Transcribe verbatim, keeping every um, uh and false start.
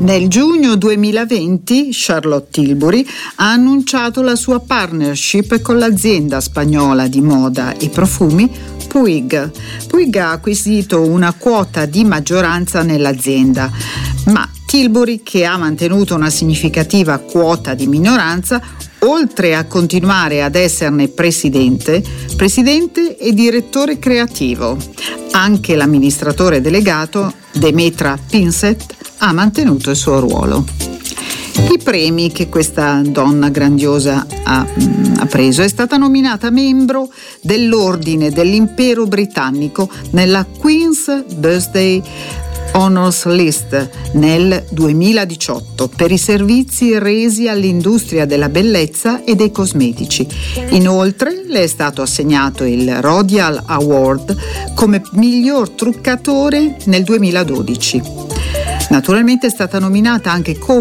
Nel giugno duemilaventi Charlotte Tilbury ha annunciato la sua partnership con l'azienda spagnola di moda e profumi Puig. Puig ha acquisito una quota di maggioranza nell'azienda, ma Tilbury, che ha mantenuto una significativa quota di minoranza, oltre a continuare ad esserne presidente, presidente e direttore creativo. Anche l'amministratore delegato, Demetra Pinsent, ha mantenuto il suo ruolo. I premi che questa donna grandiosa ha, ha preso: è stata nominata membro dell'Ordine dell'Impero Britannico nella Queen's Birthday Honours List nel duemiladiciotto per i servizi resi all'industria della bellezza e dei cosmetici. Inoltre le è stato assegnato il Rodial Award come miglior truccatore nel duemiladodici. Naturalmente è stata nominata anche come